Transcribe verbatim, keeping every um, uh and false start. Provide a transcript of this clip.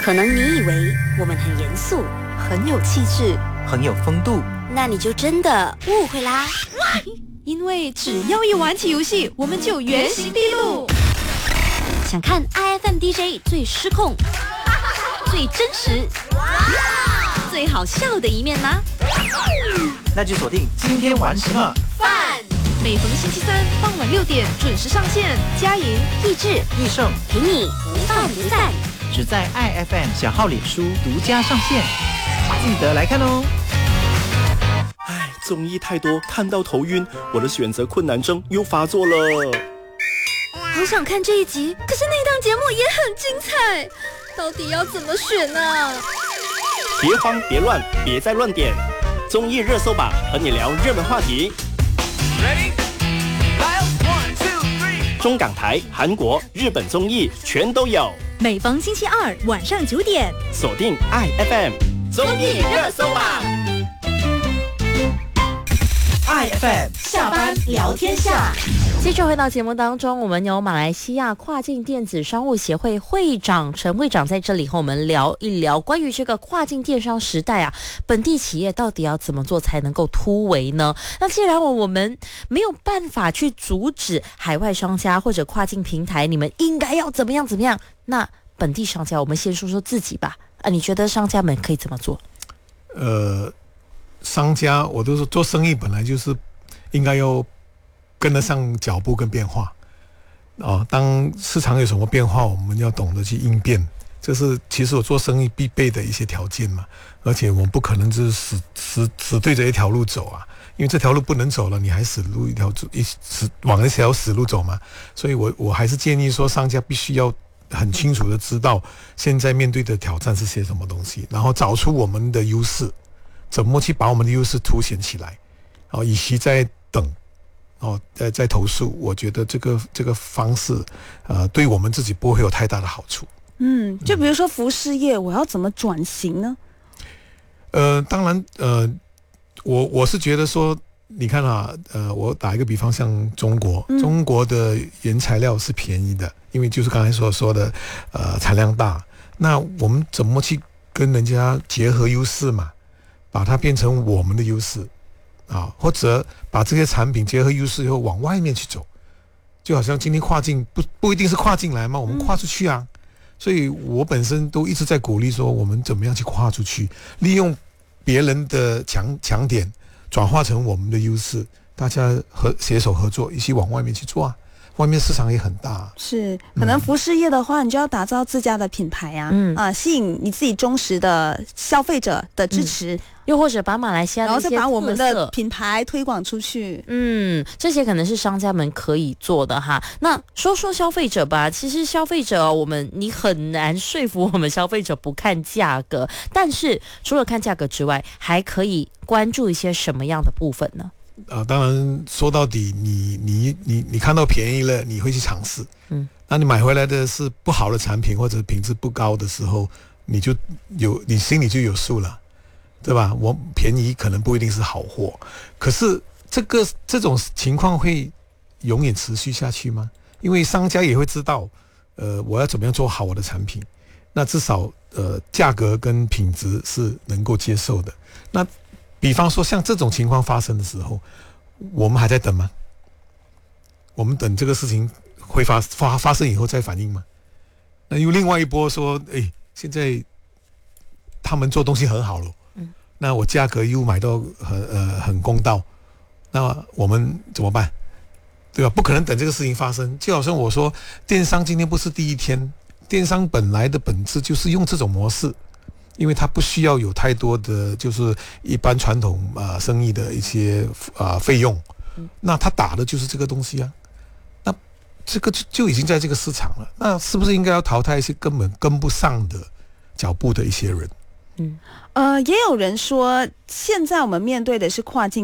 可能你以为我们很严肃， 很有气质， 很有风度， 那你就真的误会啦。 因为只要一玩起游戏，我们就原形毕露。 想看 I F M D J 最失控、最真实、最好笑的一面吗？ 那就锁定今天玩什么饭。 每逢星期三傍晚六点准时上线，佳莹、 益智、 益盛陪你不饭不散， 只在 I F M 小号脸书独家上线，记得来看哦。 唉，综艺太多，看到头晕，我的选择困难症又发作了。 好想看这一集，可是那档节目也很精彩，到底要怎么选呢、啊？ 别慌别乱，别再乱点，综艺热搜榜和你聊热门话题。Ready? One, two, three. 中港台、韩国、日本综艺全都有。 每逢星期二晚上九点， 锁定 I F M 综艺热搜榜。 I F M 下班聊天下。 继续回到节目当中，我们有马来西亚跨境电子商务协会会长陈会长在这里和我们聊一聊关于这个跨境电商时代啊，本地企业到底要怎么做才能够突围呢？那既然我们没有办法去阻止海外商家或者跨境平台，你们应该要怎么样怎么样？那本地商家，我们先说说自己吧。啊，你觉得商家们可以怎么做？ 呃，商家我都说做生意本来就是应该要跟得上脚步跟变化哦。当市场有什么变化，我们要懂得去应变，这是其实我做生意必备的一些条件嘛。而且我们不可能就是死死死对着一条路走啊，因为这条路不能走了，你还死路一条一死往一条死路走嘛。所以我我还是建议说，商家必须要很清楚的知道现在面对的挑战是些什么东西，然后找出我们的优势，怎么去把我们的优势凸显起来，哦，与其在等。哦，在在投诉，我觉得这个这个方式，呃，对我们自己不会有太大的好处。 嗯，就比如说服饰业，我要怎么转型呢？ 呃，当然，呃，我我是觉得说，你看啊，呃，我打一个比方，像中国，嗯、中国的原材料是便宜的，因为就是刚才所说的，呃，产量大。那我们怎么去跟人家结合优势嘛，把它变成我们的优势？啊，或者把这些产品结合优势以后往外面去走，就好像今天跨境不不一定是跨境来嘛，我们跨出去啊。嗯、所以我本身都一直在鼓励说，我们怎么样去跨出去，利用别人的强强点转化成我们的优势，大家合携手合作，一起往外面去做啊。外面市场也很大， 是可能服饰业的话，嗯、你就要打造自家的品牌啊，嗯啊，吸引你自己忠实的消费者的支持。嗯， 又或者把马来西亚的一些特色， 然后再把我们的品牌推广出去。 嗯，这些可能是商家们可以做的哈。那说说消费者吧，其实消费者我们你很难说服我们消费者不看价格，但是除了看价格之外，还可以关注一些什么样的部分呢？ 啊，当然说到底你，你你你看到便宜了，你会去尝试。嗯，那你买回来的是不好的产品或者品质不高的时候，你就有你心里就有数了。对吧？我便宜可能不一定是好货，可是这个这种情况会永远持续下去吗？因为商家也会知道，呃，我要怎么样做好我的产品，那至少呃价格跟品质是能够接受的。那比方说像这种情况发生的时候，我们还在等吗？我们等这个事情会发发发生以后再反应吗？那又另外一波说，哎，现在他们做东西很好了。那我价格又买到很呃很公道，那我们怎么办？对吧？不可能等这个事情发生。就好像我说，电商今天不是第一天，电商本来的本质就是用这种模式，因为它不需要有太多的就是一般传统啊、呃、生意的一些啊、呃、费用，那它打的就是这个东西啊。那这个就就已经在这个市场了，那是不是应该要淘汰一些根本跟不上的脚步的一些人？ 嗯，呃，也有人说，现在我们面对的是跨境